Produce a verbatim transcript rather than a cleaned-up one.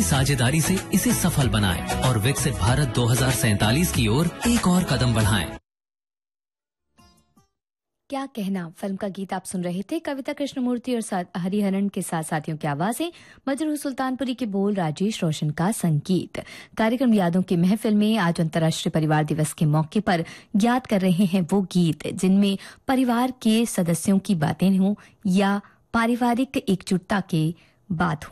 साझेदारी से इसे सफल बनाएं और विकसित भारत दो हज़ार सैंतालीस की ओर एक और कदम बढ़ाएं। क्या कहना फिल्म का गीत आप सुन रहे थे। कविता कृष्णमूर्ति और हरिहरन के साथ साथियों की आवाजें, मजरूह सुल्तानपुरी के बोल, राजेश रोशन का संगीत। कार्यक्रम यादों की महफिल में आज अंतर्राष्ट्रीय परिवार दिवस के मौके पर याद कर रहे हैं वो गीत जिनमें परिवार के सदस्यों की बातें हों या पारिवारिक एकजुटता के बात हो।